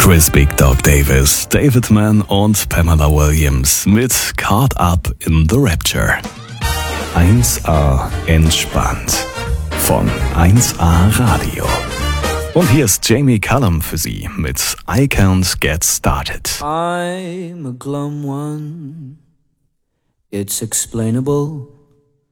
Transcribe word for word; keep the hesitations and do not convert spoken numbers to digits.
Chris Big Dog Davis, David Mann und Pamela Williams mit Caught Up in the Rapture. eins A entspannt von eins A Radio. Und hier ist Jamie Cullum für Sie mit I Can't Get Started. I'm a glum one. It's explainable.